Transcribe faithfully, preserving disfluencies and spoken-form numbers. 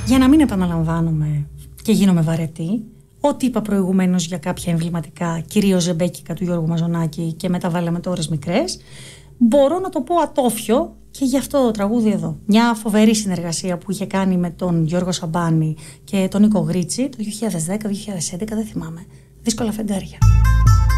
Για να μην επαναλαμβάνομαι και γίνομαι βαρετή, ό,τι είπα προηγουμένως για κάποια εμβληματικά, κυρίως ζεμπέκικα του Γιώργου Μαζονάκη και μετά βάλαμε το ώρες μικρές, μπορώ να το πω ατόφιο και για αυτό το τραγούδι εδώ. Μια φοβερή συνεργασία που είχε κάνει με τον Γιώργο Σαμπάνη και τον Νίκο Γρίτσι το δύο χιλιάδες δέκα δύο χιλιάδες έντεκα, δεν θυμάμαι. Δύσκολα φεγγάρια.